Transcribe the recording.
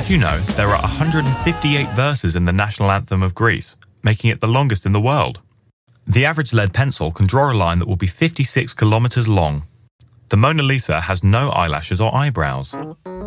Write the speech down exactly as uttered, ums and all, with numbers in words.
Did you know there are one hundred fifty-eight verses in the national anthem of Greece, making it the longest in the world? The average lead pencil can draw a line that will be fifty-six kilometres long. The Mona Lisa has no eyelashes or eyebrows.